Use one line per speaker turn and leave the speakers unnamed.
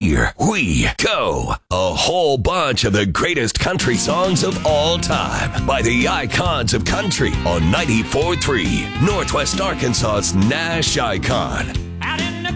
Here we go. A whole bunch of the greatest country songs of all time by the icons of country on 94.3, Northwest Arkansas's Nash Icon.